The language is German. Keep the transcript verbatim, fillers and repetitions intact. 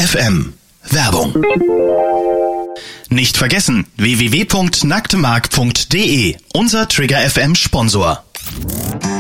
F M. Werbung. Nicht vergessen, w w w punkt nacktemark punkt d e, unser Trigger F M Sponsor.